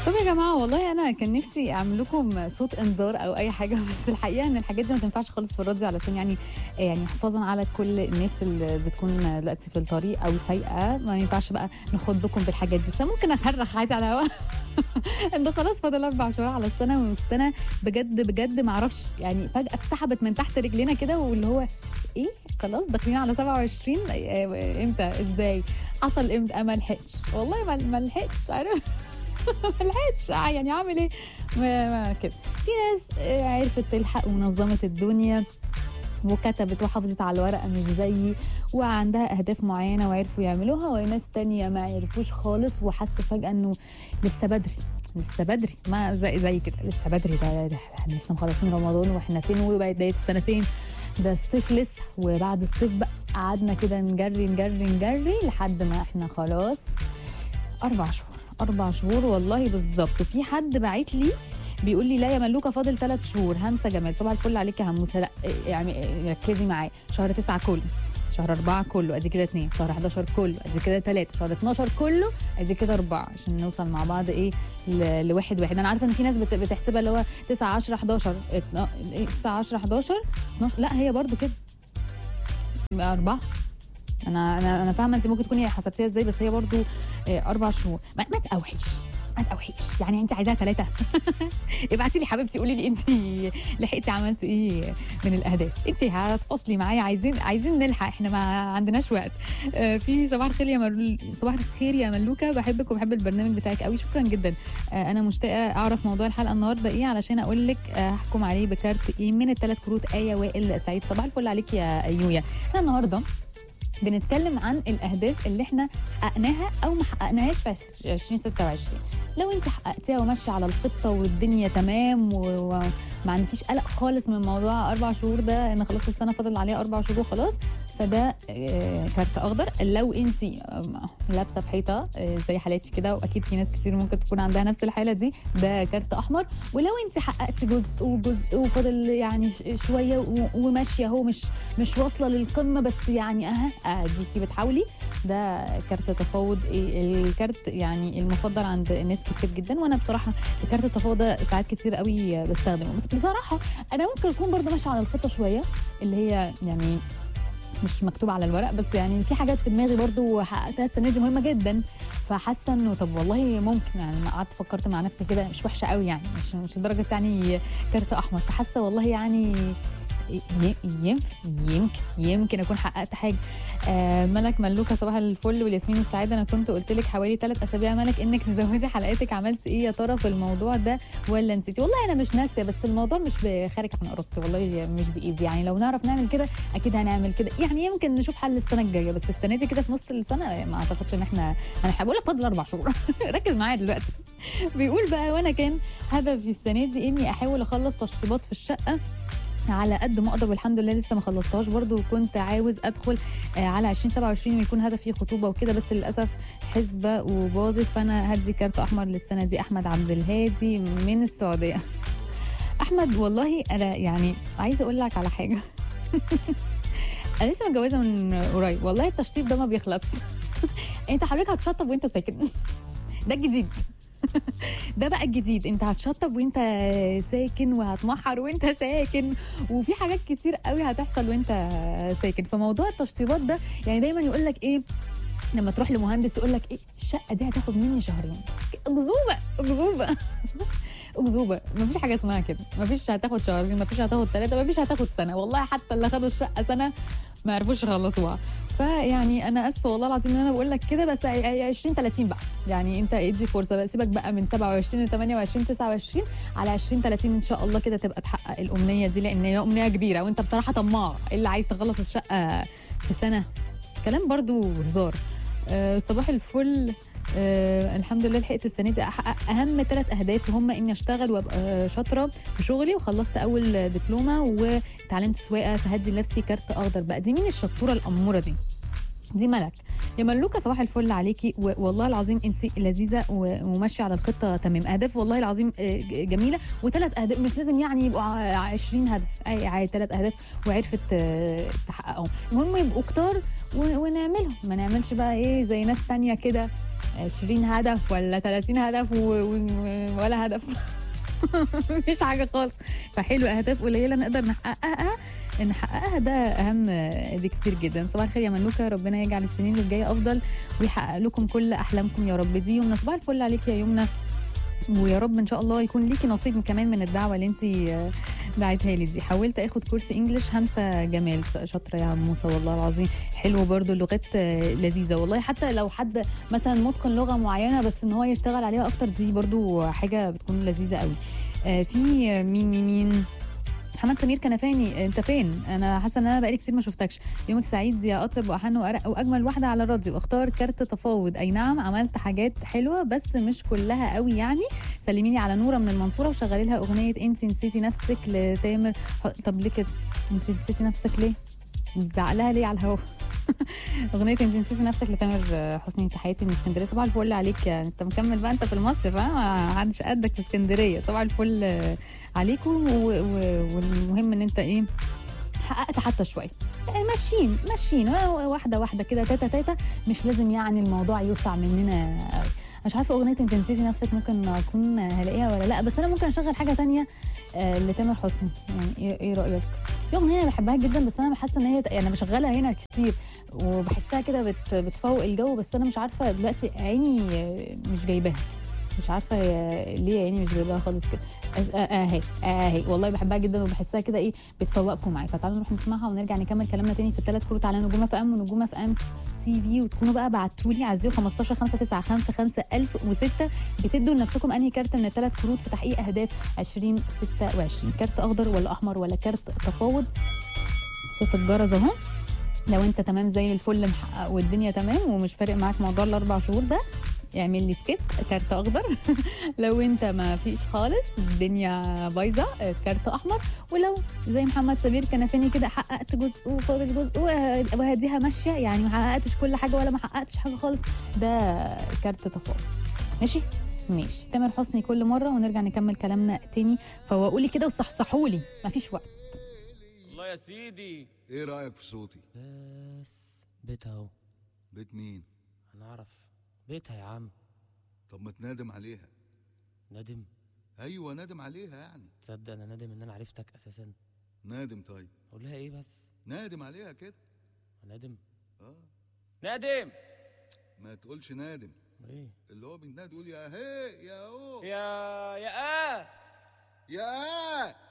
طب يا جماعه والله انا كان نفسي اعمل لكم صوت انذار او اي حاجه، بس الحقيقه ان الحاجات دي ما تنفعش خالص في الراديو، علشان يعني حفاظا على كل الناس اللي بتكون دلوقتي في الطريق او سايقه، ما ينفعش بقى نخضكم بالحاجات دي. بس ممكن اصرخ عادي على الهواء انه خلاص فاضل 4 شهور على السنه، والسنه بجد بجد ما اعرفش يعني فجاه اتسحبت من تحت رجلينا كده، واللي هو ايه خلاص داخلين على 27. امتى ازاي حصل امتى؟ ما لحقتش والله، ما لحقتش عارف ما لحقتش يعني اعمل ايه؟ ما كده. في ناس عرفت تلحق ونظمت الدنيا وكتبت وحافظت على الورقه مش زيي، وعندها اهداف معينه وعرفوا يعملوها، وناس تانية ما عرفوش خالص وحسوا فجاه انه لسه بدري، لسه بدري، ما زي كده لسه بدري. ده احنا لسه مخلصين رمضان واحنا فين، وبقت بدايه السنه فين؟ ده الصيف لسه، وبعد الصيف بقى قعدنا كده نجري لحد ما احنا خلاص 4 شهور. 4 شهور والله بالظبط. وفي حد باعت لي بيقول لي لا يا ملوكه فاضل 3 شهور. همسه جمال صباح الفل عليك يا هموسه. لا يعني ركزي معايا، شهر 9 كله، شهر 4 كله ادي كده 2، شهر 11 كله ادي كده 3، شهر 12 كله ادي كده 4، عشان نوصل مع بعض ايه لواحد واحد. انا عارفه ان في ناس بتحسبها اللي هو 9 10 11 9 10 11 12، لا هي برضو كده 4. انا فاهمه انت ممكن تكوني حسبتيها ازاي، بس هي برضو 4 شهور. ما تقوحيش يعني انت عايزاها 3 ابعتي لي حبيبتي قولي لي انت لحقتي عملتي ايه من الاهداف. انت هتفصلي معايا، عايزين نلحق، احنا ما عندناش وقت. في صباح الخير يا صباح الخير يا ملوكه، بحبك وبحب البرنامج بتاعك قوي، شكرا جدا. انا مشتاقه اعرف موضوع الحلقه النهارده ايه علشان اقول لك احكم عليه بكارت ايه من ال3 كروت. ايه وائل سعيد صباح الفل عليك يا ايويا. احنا النهارده بنتكلم عن الاهداف اللي احنا حققناها او ما حققناهاش في 2026. لو انت حققتيها وماشيه على الخطه والدنيا تمام وما عندكيش قلق خالص من موضوع 4 شهور ده، ان خلاص السنه فاضل عليها 4 شهور وخلاص، فده كارت اخضر. لو انت لابسه في حيطه زي حالاتي كده، واكيد في ناس كتير ممكن تكون عندها نفس الحاله دي، ده كارت احمر. ولو انت حققتي جزء وفاضل يعني شويه وماشيه اهو مش واصله للقمه، بس يعني اديكي بتحاولي، ده كارت تفاوض. الكارت يعني المفضل عند ناس كتير جدا، وانا بصراحه كارت التفاوض ده ساعات كتير قوي بستخدمه. بس بصراحه انا ممكن اكون برضه ماشيه على الخطه شويه، اللي هي يعني مش مكتوب على الورق، بس يعني في حاجات في دماغي برضو حققتها السنه دي مهمه جدا، فحاسه انه طب والله ممكن يعني، ما قعدت فكرت مع نفسي كده مش وحشه قوي يعني، مش لدرجه يعني كارت احمر، فحاسه والله يعني يمكن اكون حققت حاجه. ملك ملوكه صباح الفل والياسمين السعاده. انا كنت قلت لك حوالي 3 اسابيع ملك انك تزودي حلقاتك، عملتي ايه يا ترى في الموضوع ده ولا نسيتي؟ والله انا مش ناسيه، بس الموضوع مش خارج عن ارادتي، والله مش بايدي يعني. لو نعرف نعمل كده اكيد هنعمل كده يعني، يمكن نشوف حل السنه الجايه، بس السنه دي كده في نص السنه ما اعتقدش ان احنا هنحب. بقول لك فاضل 4 شهور ركز معايا دلوقتي. بيقول بقى وانا كان هدفي السنه دي اني احاول اخلص تشطيبات في الشقه على قد ما اقدر، والحمد لله لسه ما خلصتهاش برضو، وكنت عاوز ادخل على 2027 ويكون هدفي خطوبه وكده، بس للاسف حسبه وباظت، فانا هدي كارت احمر للسنه دي. احمد عبد الهادي من السعوديه. احمد والله انا يعني عايزه اقول لك على حاجه انا لسه متجوزه من قريب، والله التشطيب ده ما بيخلص انت حضرتك هتشطب وانت ساكن ده الجديد ده بقى الجديد، انت هتشطب وانت ساكن، وهتمحر وانت ساكن، وفي حاجات كتير قوي هتحصل وانت ساكن. فموضوع التشطيبات ده يعني دايما يقول لك ايه لما تروح لمهندس، يقول لك ايه الشقه دي هتاخد مني 2 شهر. اكذوبه اكذوبه، مفيش حاجه اسمها كده، مفيش هتاخد 2 شهر، مفيش هتاخد 3، مفيش هتاخد سنه، والله حتى اللي خدوا الشقه سنه ما عرفوش يخلصوها. فيعني انا اسفه والله العظيم ان انا بقول لك كده، بس 20 30 بقى يعني انت ادي فرصه بقى، سيبك بقى من 27 ل 28 29 على 20 30 ان شاء الله كده تبقى تحقق الامنيه دي، لان هي امنيه كبيره، وانت بصراحه طماع اللي عايز تخلص الشقه في سنه، كلام برضو هزار. صباح الفل. الحمد لله لحقت السنه دي احقق اهم 3 اهداف، وهم اني اشتغل وابقى شاطره في شغلي، وخلصت اول دبلومه وتعلمت سواقه، فهدي لنفسي كارت اخضر بقى. دي مين الشطوره الاموره دي ملك يا ملوكه صباح الفل عليكي. والله العظيم انت لذيذه وماشيه على الخطه تمام. اهداف والله العظيم جميله، و3 اهداف مش لازم يعني يبقوا 20 هدف، اي 3 اهداف وعرفت تحققهم. المهم يبقوا كتار ونعملهم، ما نعملش بقى ايه زي ناس تانية كده 20 هدف ولا 30 هدف ولا هدف. مفيش حاجه خالص. فحلو اهداف قليله نقدر نحققها ده اهم بكتير جدا. صباح الخير يا منوكه، ربنا يجعل السنين اللي جايه افضل ويحقق لكم كل احلامكم يا رب. دي يمنى، صباح الفل عليك يا يمنى، ويا رب ان شاء الله يكون ليكي نصيب كمان من الدعوه اللي انت دعيتها لي دي. حاولت اخد كورس انجليش همسه جمال، شاطره يا موسى والله العظيم. حلو برضو، اللغات لذيذه والله. حتى لو حد مثلا متقن لغه معينه بس ان هو يشتغل عليها اكتر، دي برضو حاجه بتكون لذيذه قوي. في مين محمد سمير كنفاني، انت فين؟ انا حاسه ان انا بقالي كتير ما شفتكش. يومك سعيد يا اطيب واحن وارق واجمل واحده على الراديو. واختار كارت تفاوض. اي نعم عملت حاجات حلوه بس مش كلها قوي يعني. سلميني على نوره من المنصوره وشغلي لها اغنيه انت نسيتي نفسك لتامر. طب ليه كده؟ انت نسيتي نفسك ليه؟ بتزعلها ليه على الهوا؟ اغنيه انت نسيتي نفسك لتامر حسني. تحياتي من اسكندريه. صباح الفل عليك، انت مكمل بقى، انت في المصيف ها، ما حدش قدك في اسكندريه. صباح الفل عليكم. والمهم ان انت ايه، حققت حتى شويه. ماشيين واحده واحده كده، تاتا تاتا. مش لازم يعني الموضوع يوسع مننا قوي. مش عارفه اغنيه انت نسيتي نفسك ممكن اكون هلاقيها ولا لا، بس انا ممكن اشغل حاجه تانية لتامر حسني. يعني ايه رايك؟ في اغنيه انا بحبها جدا بس انا بحس ان هي يعني بشغلها هنا كتير وبحسها كده بتفوق الجو، بس انا مش عارفه دلوقتي عيني مش جايباها. مش عارفه ليه عيني مش جايباها خالص كده. اهي والله بحبها جدا وبحسها كده ايه بتفوقكم معايا. فتعالوا نروح نسمعها ونرجع نكمل كلامنا تاني في الثلاث كروت على نجوم اف ام ونجوم اف ام تي في. وتكونوا بقى بعتوا لي على 015 595 5006 بتدوا لنفسكم انهي كارت من الثلاث كروت في تحقيق اهداف 2026. كارت اخضر ولا احمر ولا كارت تفاوض؟ صوت الجرس اهو. لو انت تمام زي الفل محقق والدنيا تمام ومش فارق معاك موضوع الاربع شهور ده، اعمل لي سكيب، كارت اخضر. لو انت ما فيش خالص الدنيا بايظه، كارت احمر. ولو زي محمد سمير كنفاني كده حققت جزء وفاضل جزء وهديها ماشيه، يعني ما حققتش كل حاجه ولا ما حققتش حاجه خالص، ده كارت تفاوض. ماشي. تامر حسني كل مره ونرجع نكمل كلامنا تاني. فوقوا لي كده وصحصحوا لي، ما فيش وقت. الله يا سيدي. ايه رأيك في صوتي؟ بس بيتها اهو. بيت مين؟ هنعرف بيتها يا عم. طب ما تنادم عليها. ندم؟ ايوه نادم عليها يعني. تصدق انا نادم ان انا عرفتك اساسا. نادم طيب. اقول لها ايه بس؟ نادم عليها كده. نادم؟ اه نادم. ما تقولش نادم. ايه اللي هو بينادي يقول يا هي يا او يا يا